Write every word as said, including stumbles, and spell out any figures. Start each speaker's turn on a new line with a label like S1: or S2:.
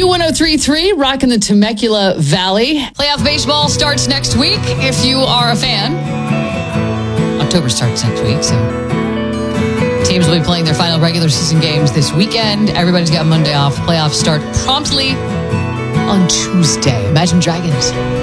S1: Q one oh three point three, rocking the Temecula Valley. Playoff baseball starts next week if you are a fan. October starts next week, so teams will be playing their final regular season games this weekend. Everybody's got Monday off. Playoffs start promptly on Tuesday. Imagine Dragons